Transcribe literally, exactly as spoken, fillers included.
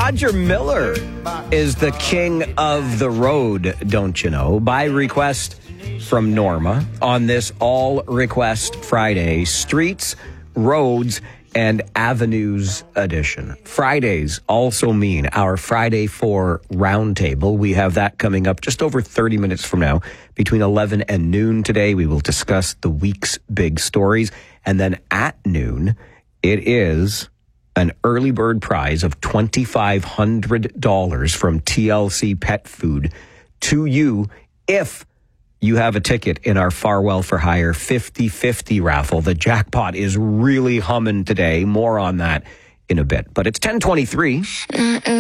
Roger Miller is the king of the road, don't you know? By request from Norma on this All Request Friday, Streets, Roads, and Avenues edition. Fridays also mean our Friday four Roundtable. We have that coming up just over thirty minutes from now. Between eleven and noon today, we will discuss the week's big stories. And then at noon, it is an early bird prize of twenty-five hundred dollars from T L C Pet Food to you if you have a ticket in our Farwell for Hire fifty-fifty raffle. The jackpot is really humming today. More on that in a bit. But it's ten twenty-three.